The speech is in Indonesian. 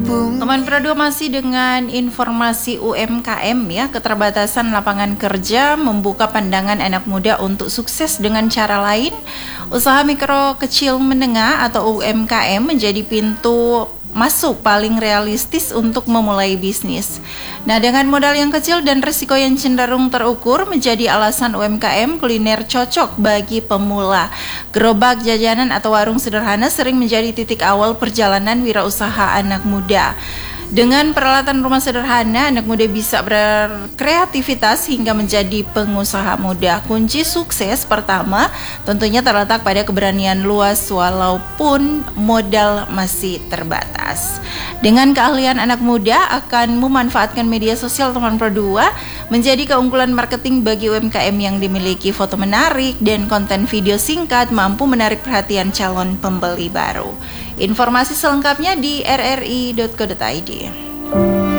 Teman Pro2 masih dengan informasi UMKM ya, keterbatasan lapangan kerja membuka pandangan anak muda untuk sukses dengan cara lain. Usaha mikro kecil menengah atau UMKM menjadi pintu masuk paling realistis untuk memulai bisnis. Nah, dengan modal yang kecil dan risiko yang cenderung terukur menjadi alasan UMKM kuliner cocok bagi pemula. Gerobak, jajanan atau warung sederhana sering menjadi titik awal perjalanan wirausaha anak muda. Dengan peralatan rumah sederhana, anak muda bisa berkreativitas hingga menjadi pengusaha muda. Kunci sukses pertama tentunya terletak pada keberanian luas walaupun modal masih terbatas. Dengan keahlian anak muda akan memanfaatkan media sosial teman Pro2 menjadi keunggulan marketing bagi UMKM yang dimiliki foto menarik dan konten video singkat mampu menarik perhatian calon pembeli baru. Informasi selengkapnya di rri.co.id.